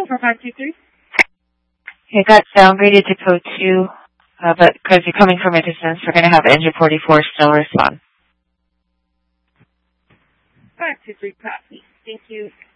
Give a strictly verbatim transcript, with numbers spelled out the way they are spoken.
for five two three. It got downgraded to code two, uh, but because you're coming from a distance, we're going to have engine forty-four still respond. five two three, copy. Thank you.